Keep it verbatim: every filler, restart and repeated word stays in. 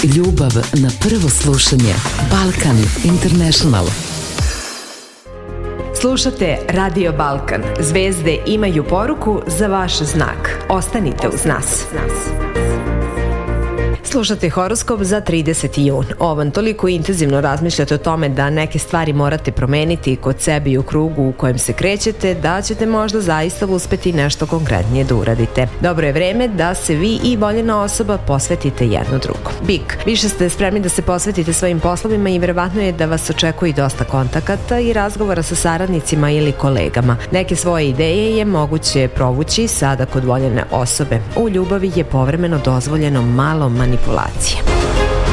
Ljubav na prvo slušanje. Balkan International. Slušate Radio Balkan. Zvezde imaju poruku za vaš znak. Ostanite uz nas. Slušate horoskop za trideseti jun. Ovan, toliko intenzivno razmišljate o tome da neke stvari morate promeniti kod sebe i u krugu u kojem se krećete, da ćete možda zaista uspeti nešto konkretnije da uradite. Dobro je vreme da se vi i voljena osoba posvetite jedno drugo. Bik, više ste spremni da se posvetite svojim poslovima i verovatno je da vas očekuje dosta kontakata i razgovora sa saradnicima ili kolegama. Neke svoje ideje je moguće provući sada kod voljene osobe. U ljubavi je povremeno dozvoljeno malo manipulacije.